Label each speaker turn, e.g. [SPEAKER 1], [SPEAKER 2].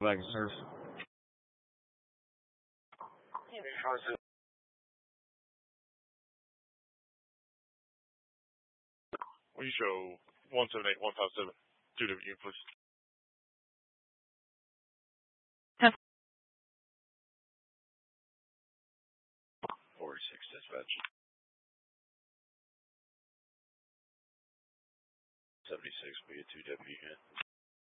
[SPEAKER 1] Back in service.
[SPEAKER 2] Will you show 178-157 2W, please? 46 dispatch. 76, we get 2W.